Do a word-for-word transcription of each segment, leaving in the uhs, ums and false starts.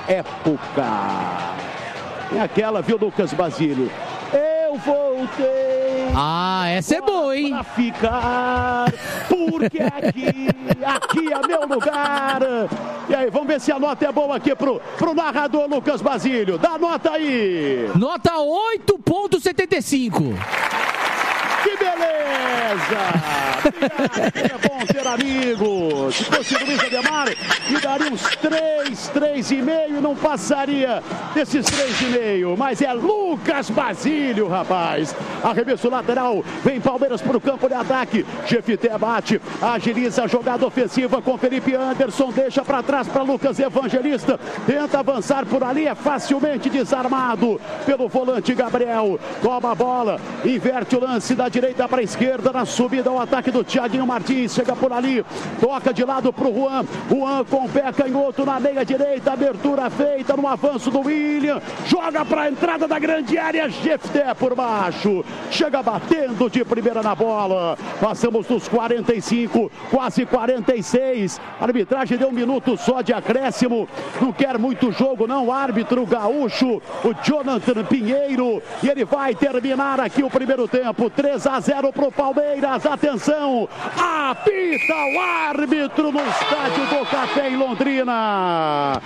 época. É aquela, viu, Lucas Basílio? Eu voltei. Ah, essa é boa, hein? Pra ficar, porque aqui, aqui é meu lugar. E aí, vamos ver se a nota é boa aqui pro, pro narrador Lucas Basílio. Dá nota aí. Nota oito ponto setenta e cinco. Que beleza! Obrigado, é bom ter amigos. Se fosse Luiz Ademar, me daria uns três, três e meio e não passaria desses três e meio. Mas é Lucas Basílio, rapaz. Arremesso lateral, vem Palmeiras pro campo de ataque. Jefité bate, agiliza a jogada ofensiva com Felipe Anderson, deixa para trás para Lucas Evangelista. Tenta avançar por ali, é facilmente desarmado pelo volante Gabriel. Toma a bola, inverte o lance da direita para a esquerda, na subida ao ataque do Thiaguinho Martins, chega por ali, toca de lado para o Juan, Juan com o pé canhoto na meia direita, abertura feita no avanço do William, joga para a entrada da grande área, Jefté por baixo, chega batendo de primeira na bola, passamos dos quarenta e cinco, quase quarenta e seis, a arbitragem deu um minuto só de acréscimo, não quer muito jogo não, o árbitro gaúcho, o Jonathan Pinheiro, e ele vai terminar aqui o primeiro tempo, três a zero pro Palmeiras, atenção, apita o árbitro no estádio do Café em Londrina,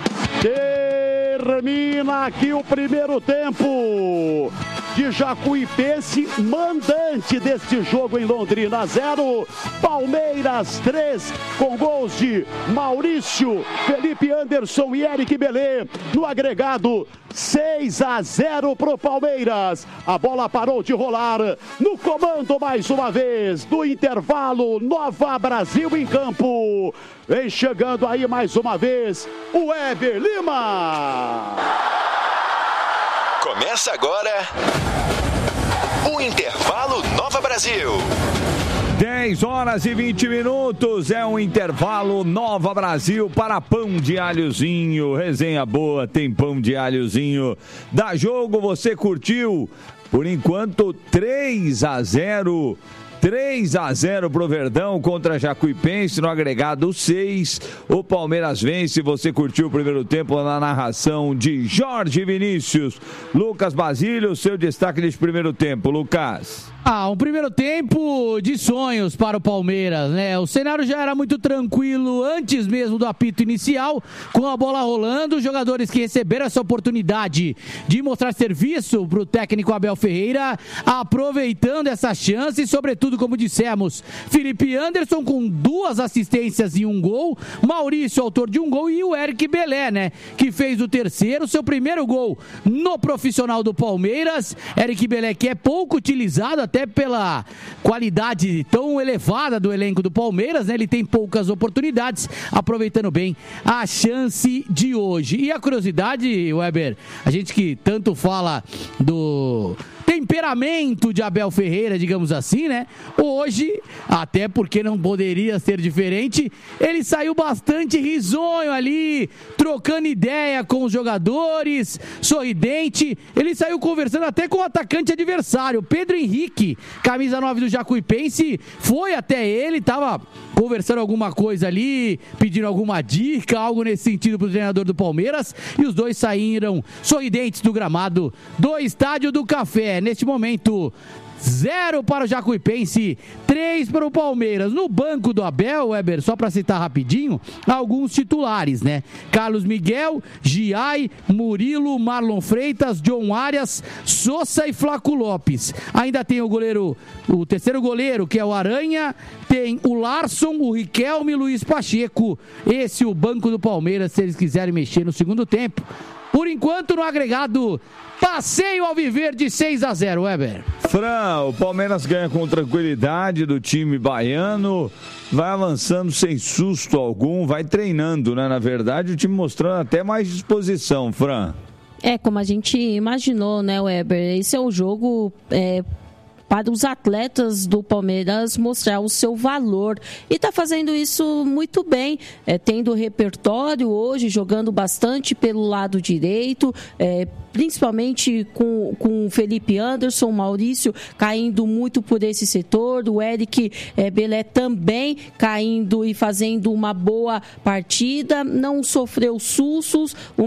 termina aqui o primeiro tempo de Jacuipense, mandante deste jogo em Londrina, zero, Palmeiras três, com gols de Maurício, Felipe Anderson e Eric Belê, no agregado seis a zero pro Palmeiras. A bola parou de rolar, no comando mais uma vez, do intervalo, Nova Brasil em campo. Vem chegando aí mais uma vez, o Weber Lima. Começa agora o Intervalo Nova Brasil. dez horas e vinte minutos, é um intervalo Nova Brasil para pão de alhozinho. Resenha boa, tem pão de alhozinho. Dá jogo, você curtiu? Por enquanto, três a zero. três a zero pro Verdão contra Jacuipense no agregado seis. O Palmeiras vence. Você curtiu o primeiro tempo na narração de Jorge Vinícius. Lucas Basílio, seu destaque desse primeiro tempo, Lucas. Ah, um primeiro tempo de sonhos para o Palmeiras, né? O cenário já era muito tranquilo antes mesmo do apito inicial, com a bola rolando, os jogadores que receberam essa oportunidade de mostrar serviço para o técnico Abel Ferreira, aproveitando essa chance e, sobretudo, como dissemos, Felipe Anderson com duas assistências e um gol, Maurício, autor de um gol, e o Eric Belé, né? Que fez o terceiro, seu primeiro gol no profissional do Palmeiras. Eric Belé, que é pouco utilizado, até até pela qualidade tão elevada do elenco do Palmeiras, né? Ele tem poucas oportunidades, aproveitando bem a chance de hoje. E a curiosidade, Weber, a gente que tanto fala do temperamento de Abel Ferreira, digamos assim, né? Hoje, até porque não poderia ser diferente, ele saiu bastante risonho ali, trocando ideia com os jogadores, sorridente. Ele saiu conversando até com o atacante adversário, Pedro Henrique, camisa nove do Jacuipense, foi até ele, tava conversando alguma coisa ali, pedindo alguma dica, algo nesse sentido pro treinador do Palmeiras, e os dois saíram sorridentes do gramado do Estádio do Café. Neste momento, zero para o Jacuipense, três para o Palmeiras. No banco do Abel, Weber, só para citar rapidinho, alguns titulares, né? Carlos Miguel, Giai, Murilo, Marlon Freitas, John Arias, Sosa e Flaco Lopes. Ainda tem o goleiro, o terceiro goleiro, que é o Aranha, tem o Larson, o Riquelme e Luiz Pacheco. Esse é o banco do Palmeiras, se eles quiserem mexer no segundo tempo. Por enquanto, no agregado, passeio ao viver de seis a zero, Weber. Fran, o Palmeiras ganha com tranquilidade do time baiano, vai avançando sem susto algum, vai treinando, né? Na verdade, o time mostrando até mais disposição, Fran. É, como a gente imaginou, né, Weber? Esse é o jogo... É... para os atletas do Palmeiras mostrar o seu valor. E está fazendo isso muito bem, é, tendo repertório hoje, jogando bastante pelo lado direito, é, principalmente com, com o Felipe Anderson, Maurício caindo muito por esse setor, o Eric é, Belé também caindo e fazendo uma boa partida, não sofreu sustos,